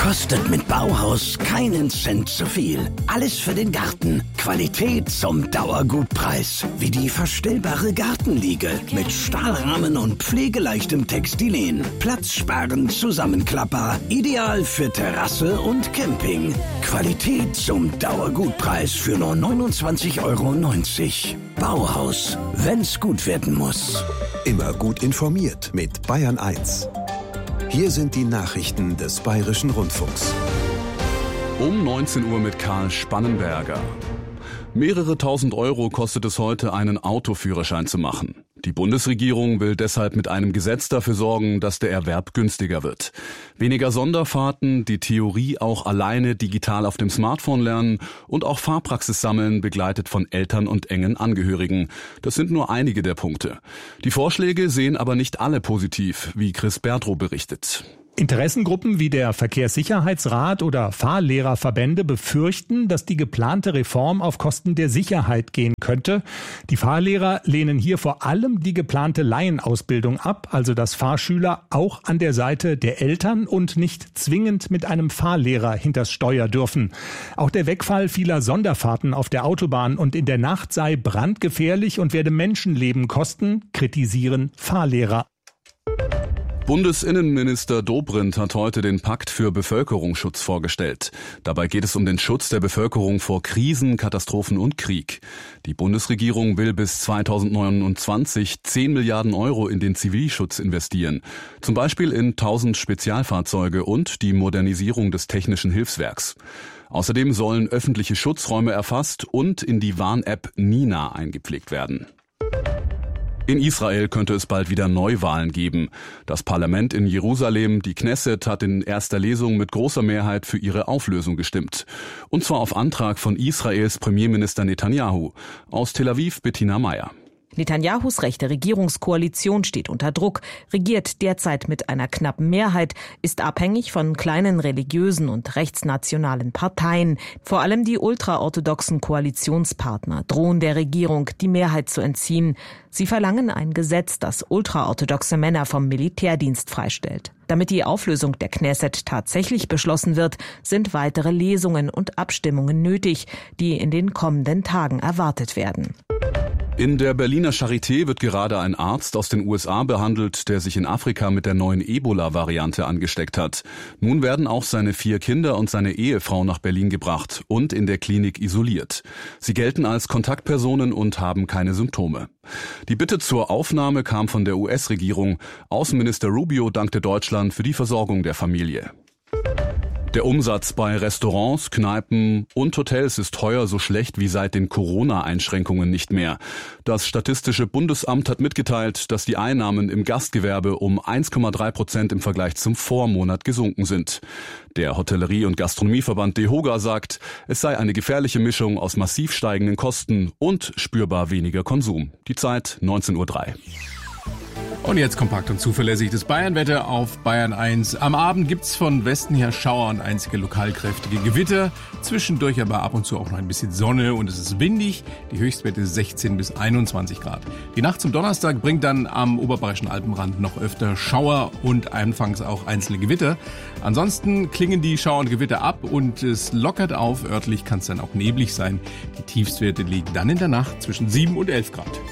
Kostet mit Bauhaus keinen Cent zu viel. Alles für den Garten. Qualität zum Dauergutpreis. Wie die verstellbare Gartenliege mit Stahlrahmen und pflegeleichtem Textilien. Platzsparend, zusammenklappbar. Ideal für Terrasse und Camping. Qualität zum Dauergutpreis für nur 29,90 €. Bauhaus, wenn's gut werden muss. Immer gut informiert mit Bayern 1. Hier sind die Nachrichten des Bayerischen Rundfunks. Um 19 Uhr mit Karl Spannenberger. Mehrere tausend Euro kostet es heute, einen Autoführerschein zu machen. Die Bundesregierung will deshalb mit einem Gesetz dafür sorgen, dass der Erwerb günstiger wird. Weniger Sonderfahrten, die Theorie auch alleine digital auf dem Smartphone lernen und auch Fahrpraxis sammeln, begleitet von Eltern und engen Angehörigen. Das sind nur einige der Punkte. Die Vorschläge sehen aber nicht alle positiv, wie Chris Berdrow berichtet. Interessengruppen wie der Verkehrssicherheitsrat oder Fahrlehrerverbände befürchten, dass die geplante Reform auf Kosten der Sicherheit gehen könnte. Die Fahrlehrer lehnen hier vor allem die geplante Laienausbildung ab, also dass Fahrschüler auch an der Seite der Eltern und nicht zwingend mit einem Fahrlehrer hinters Steuer dürfen. Auch der Wegfall vieler Sonderfahrten auf der Autobahn und in der Nacht sei brandgefährlich und werde Menschenleben kosten, kritisieren Fahrlehrer. Bundesinnenminister Dobrindt hat heute den Pakt für Bevölkerungsschutz vorgestellt. Dabei geht es um den Schutz der Bevölkerung vor Krisen, Katastrophen und Krieg. Die Bundesregierung will bis 2029 10 Milliarden € in den Zivilschutz investieren. Zum Beispiel in 1000 Spezialfahrzeuge und die Modernisierung des technischen Hilfswerks. Außerdem sollen öffentliche Schutzräume erfasst und in die Warn-App Nina eingepflegt werden. In Israel könnte es bald wieder Neuwahlen geben. Das Parlament in Jerusalem, die Knesset, hat in erster Lesung mit großer Mehrheit für ihre Auflösung gestimmt. Und zwar auf Antrag von Israels Premierminister Netanyahu. Aus Tel Aviv Bettina Meyer. Netanyahus rechte Regierungskoalition steht unter Druck, regiert derzeit mit einer knappen Mehrheit, ist abhängig von kleinen religiösen und rechtsnationalen Parteien. Vor allem die ultraorthodoxen Koalitionspartner drohen der Regierung, die Mehrheit zu entziehen. Sie verlangen ein Gesetz, das ultraorthodoxe Männer vom Militärdienst freistellt. Damit die Auflösung der Knesset tatsächlich beschlossen wird, sind weitere Lesungen und Abstimmungen nötig, die in den kommenden Tagen erwartet werden. In der Berliner Charité wird gerade ein Arzt aus den USA behandelt, der sich in Afrika mit der neuen Ebola-Variante angesteckt hat. Nun werden auch seine 4 Kinder und seine Ehefrau nach Berlin gebracht und in der Klinik isoliert. Sie gelten als Kontaktpersonen und haben keine Symptome. Die Bitte zur Aufnahme kam von der US-Regierung. Außenminister Rubio dankte Deutschland für die Versorgung der Familie. Der Umsatz bei Restaurants, Kneipen und Hotels ist heuer so schlecht wie seit den Corona-Einschränkungen nicht mehr. Das Statistische Bundesamt hat mitgeteilt, dass die Einnahmen im Gastgewerbe um 1,3% im Vergleich zum Vormonat gesunken sind. Der Hotellerie- und Gastronomieverband DEHOGA sagt, es sei eine gefährliche Mischung aus massiv steigenden Kosten und spürbar weniger Konsum. Die Zeit 19:03 Uhr. Und jetzt kompakt und zuverlässig das Bayernwetter auf Bayern 1. Am Abend gibt's von Westen her Schauer und einzige lokalkräftige Gewitter. Zwischendurch aber ab und zu auch noch ein bisschen Sonne und es ist windig. Die Höchstwerte 16 bis 21 Grad. Die Nacht zum Donnerstag bringt dann am oberbayerischen Alpenrand noch öfter Schauer und anfangs auch einzelne Gewitter. Ansonsten klingen die Schauer und Gewitter ab und es lockert auf. Örtlich kann es dann auch neblig sein. Die Tiefstwerte liegen dann in der Nacht zwischen 7 und 11 Grad.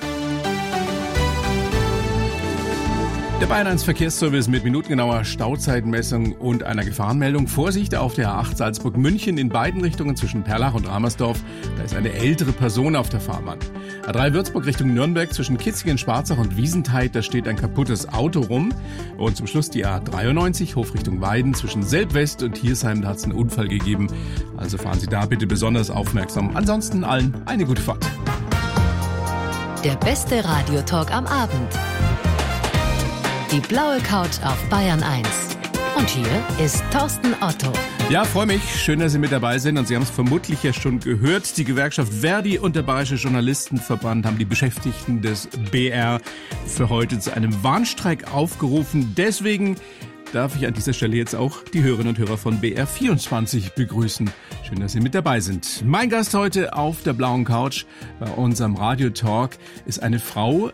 Der Bayern 1 Verkehrsservice mit minutengenauer Stauzeitenmessung und einer Gefahrenmeldung. Vorsicht auf der A8 Salzburg-München in beiden Richtungen zwischen Perlach und Ramersdorf. Da ist eine ältere Person auf der Fahrbahn. A3 Würzburg Richtung Nürnberg zwischen Kitzingen, Schwarzach und Wiesentheit. Da steht ein kaputtes Auto rum. Und zum Schluss die A93 Hof Richtung Weiden zwischen Selb-West und Hiersheim. Da hat es einen Unfall gegeben. Also fahren Sie da bitte besonders aufmerksam. Ansonsten allen eine gute Fahrt. Der beste Radiotalk am Abend. Die blaue Couch auf Bayern 1. Und hier ist Thorsten Otto. Ja, freue mich. Schön, dass Sie mit dabei sind. Und Sie haben es vermutlich ja schon gehört. Die Gewerkschaft Verdi und der Bayerische Journalistenverband haben die Beschäftigten des BR für heute zu einem Warnstreik aufgerufen. Deswegen darf ich an dieser Stelle jetzt auch die Hörerinnen und Hörer von BR24 begrüßen. Schön, dass Sie mit dabei sind. Mein Gast heute auf der blauen Couch bei unserem Radiotalk ist eine Frau,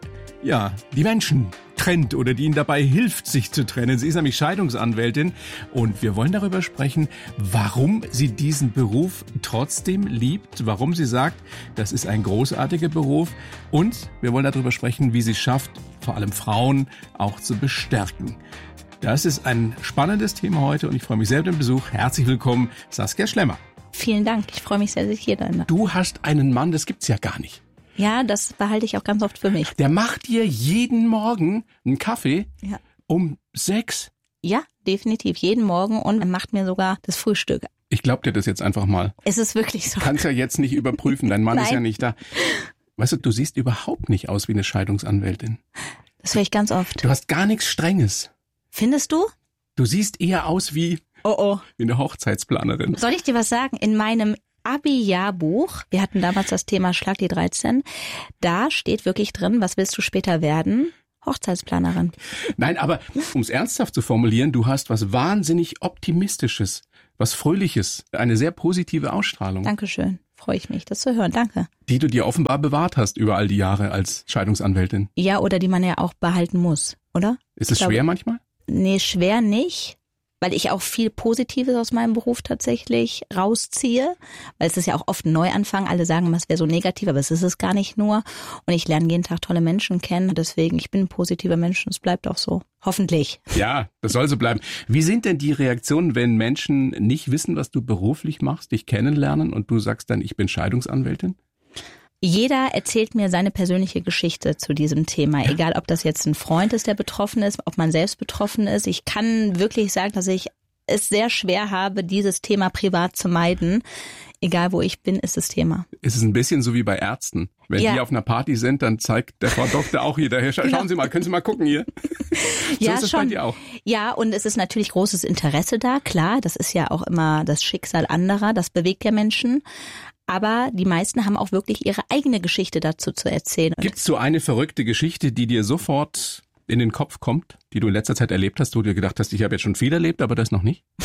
ja, die Menschen trennt oder die ihnen dabei hilft, sich zu trennen. Sie ist nämlich Scheidungsanwältin und wir wollen darüber sprechen, warum sie diesen Beruf trotzdem liebt, warum sie sagt, das ist ein großartiger Beruf und wir wollen darüber sprechen, wie sie es schafft, vor allem Frauen auch zu bestärken. Das ist ein spannendes Thema heute und ich freue mich sehr über den Besuch. Herzlich willkommen, Saskia Schlemmer. Vielen Dank, ich freue mich sehr, dass ich hier bin. Du hast einen Mann, das gibt's ja gar nicht. Ja, das behalte ich auch ganz oft für mich. Der macht dir jeden Morgen einen Kaffee um 6. Ja, definitiv, jeden Morgen und er macht mir sogar das Frühstück. Ich glaub dir das jetzt einfach mal. Es ist wirklich so. Kannst ja jetzt nicht überprüfen, dein Mann ist ja nicht da. Weißt du, du siehst überhaupt nicht aus wie eine Scheidungsanwältin. Das höre ich ganz oft. Du hast gar nichts Strenges. Findest du? Du siehst eher aus wie eine Hochzeitsplanerin. Soll ich dir was sagen? In meinem Abi-Jahrbuch, wir hatten damals das Thema Schlag die 13, da steht wirklich drin, was willst du später werden? Hochzeitsplanerin. Nein, aber um es ernsthaft zu formulieren, du hast was wahnsinnig Optimistisches, was Fröhliches, eine sehr positive Ausstrahlung. Dankeschön, freue ich mich, das zu hören, danke. Die du dir offenbar bewahrt hast über all die Jahre als Scheidungsanwältin. Ja, oder die man ja auch behalten muss, oder? Ist es schwer manchmal? Nee, schwer nicht. Weil ich auch viel Positives aus meinem Beruf tatsächlich rausziehe, weil es ist ja auch oft ein Neuanfang. Alle sagen immer, es wäre so negativ, aber es ist es gar nicht nur. Und ich lerne jeden Tag tolle Menschen kennen. Deswegen, ich bin ein positiver Mensch und es bleibt auch so. Hoffentlich. Ja, das soll so bleiben. Wie sind denn die Reaktionen, wenn Menschen nicht wissen, was du beruflich machst, dich kennenlernen und du sagst dann, ich bin Scheidungsanwältin? Jeder erzählt mir seine persönliche Geschichte zu diesem Thema, egal ob das jetzt ein Freund ist, der betroffen ist, ob man selbst betroffen ist. Ich kann wirklich sagen, dass ich es sehr schwer habe, dieses Thema privat zu meiden. Egal wo ich bin, ist das Thema. Es ist ein bisschen so wie bei Ärzten. Wenn die auf einer Party sind, dann zeigt der Frau Doktor auch jeder. Schauen Sie mal, können Sie mal gucken hier. So ja, ist es schon. Bei dir auch. Ja, und es ist natürlich großes Interesse da, klar. Das ist ja auch immer das Schicksal anderer, das bewegt ja Menschen. Aber die meisten haben auch wirklich ihre eigene Geschichte dazu zu erzählen. Gibt's so eine verrückte Geschichte, die dir sofort in den Kopf kommt, die du in letzter Zeit erlebt hast, wo du dir gedacht hast, ich habe jetzt schon viel erlebt, aber das noch nicht?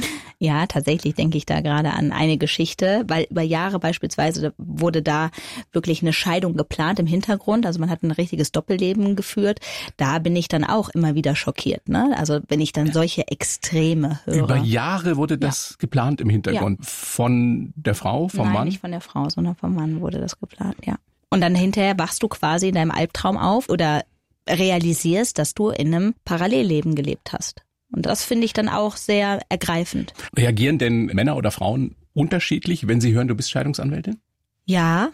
Ja, tatsächlich denke ich da gerade an eine Geschichte, weil über Jahre beispielsweise wurde da wirklich eine Scheidung geplant im Hintergrund. Also man hat ein richtiges Doppelleben geführt. Da bin ich dann auch immer wieder schockiert, ne? Also wenn ich dann solche Extreme höre. Über Jahre wurde das geplant im Hintergrund. Ja. Von der Frau, vom Mann? Nein, nicht von der Frau, sondern vom Mann wurde das geplant, ja. Und dann hinterher wachst du quasi in deinem Albtraum auf oder realisierst, dass du in einem Parallelleben gelebt hast. Und das finde ich dann auch sehr ergreifend. Reagieren denn Männer oder Frauen unterschiedlich, wenn sie hören, du bist Scheidungsanwältin? Ja.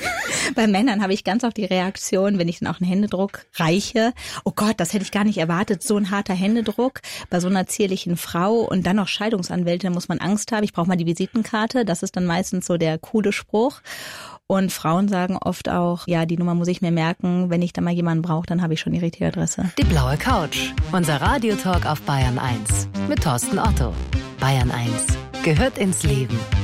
Bei Männern habe ich ganz oft die Reaktion, wenn ich dann auch einen Händedruck reiche. Oh Gott, das hätte ich gar nicht erwartet, so ein harter Händedruck bei so einer zierlichen Frau und dann noch Scheidungsanwältin, da muss man Angst haben. Ich brauche mal die Visitenkarte, das ist dann meistens so der coole Spruch. Und Frauen sagen oft auch, ja, die Nummer muss ich mir merken, wenn ich da mal jemanden brauche, dann habe ich schon die richtige Adresse. Die blaue Couch, unser Radiotalk auf Bayern 1 mit Thorsten Otto. Bayern 1 gehört ins Leben.